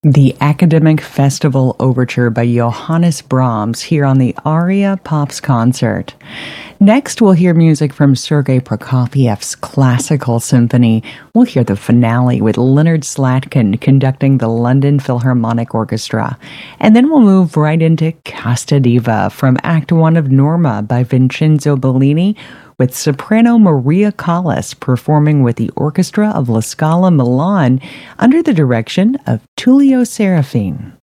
The Academic Festival Overture by Johannes Brahms here on the Aria Pops concert. Next, we'll hear music from Sergei Prokofiev's Classical Symphony. We'll hear the finale with Leonard Slatkin conducting the London Philharmonic Orchestra. And then we'll move right into Casta Diva from Act One of Norma by Vincenzo Bellini, with soprano Maria Callas performing with the Orchestra of La Scala Milan under the direction of Tullio Serafin.